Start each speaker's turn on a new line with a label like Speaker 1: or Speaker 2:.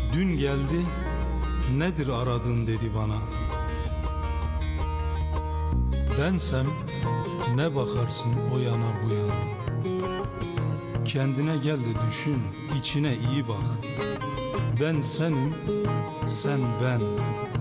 Speaker 1: Dün geldi, nedir aradın dedi bana. Densem ne bakarsın o yana bu yana. Kendine gel de düşün, içine iyi bak. Ben senim, sen ben.